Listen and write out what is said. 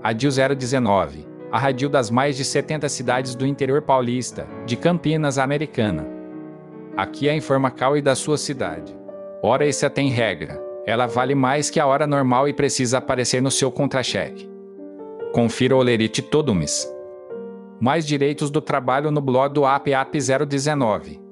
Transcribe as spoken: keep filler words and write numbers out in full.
Radil zero dezenove. A Radil das mais de setenta cidades do interior paulista, de Campinas, Americana. Aqui é a Informacal e da sua cidade. Hora extra tem regra. Ela vale mais que a hora normal e precisa aparecer no seu contra-cheque. Confira o Olerite todo mês. Mais direitos do trabalho no blog do A P A P zero dezenove.